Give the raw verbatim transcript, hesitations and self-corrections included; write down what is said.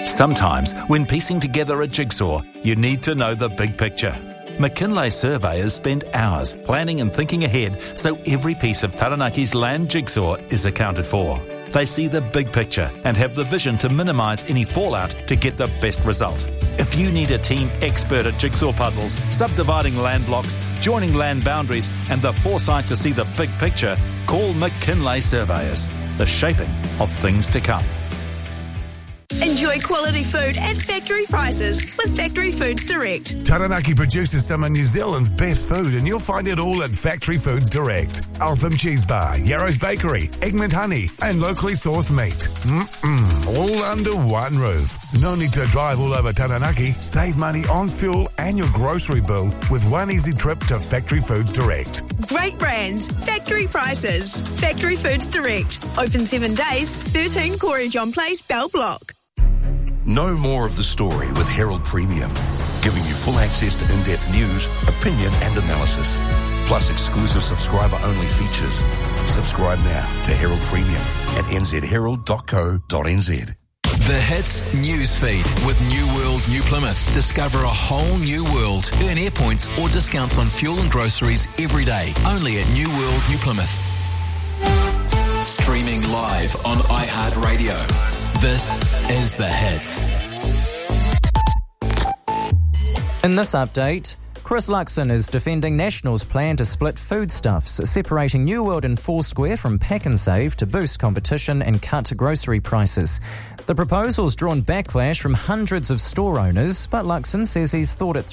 Sometimes, when piecing together a jigsaw, you need to know the big picture. McKinlay surveyors spend hours planning and thinking ahead so every piece of Taranaki's land jigsaw is accounted for. They see the big picture and have the vision to minimise any fallout to get the best result. If you need a team expert at jigsaw puzzles, subdividing land blocks, joining land boundaries and the foresight to see the big picture, call McKinlay Surveyors. The shaping of things to come. Enjoy quality food at factory prices with Factory Foods Direct. Taranaki produces some of New Zealand's best food, and you'll find it all at Factory Foods Direct. Eltham Cheese Bar, Yarrow's Bakery, Egmont Honey, and locally sourced meat. Mm-mm, all under one roof. No need to drive all over Taranaki. Save money on fuel and your grocery bill with one easy trip to Factory Foods Direct. Great brands, factory prices. Factory Foods Direct. Open seven days, thirteen Corey John Place, Bell Block. Know more of the story with Herald Premium, giving you full access to in-depth news, opinion and analysis, plus exclusive subscriber-only features. Subscribe now to Herald Premium at n z herald dot co dot n z. The Hits Newsfeed with New World New Plymouth. Discover a whole new world. Earn air points or discounts on fuel and groceries every day. Only at New World New Plymouth. Streaming live on iHeartRadio. This is The Hits. In this update, Chris Luxon is defending National's plan to split foodstuffs, separating New World and Foursquare from Pack and Save to boost competition and cut grocery prices. The proposal's drawn backlash from hundreds of store owners, but Luxon says he's thought it through.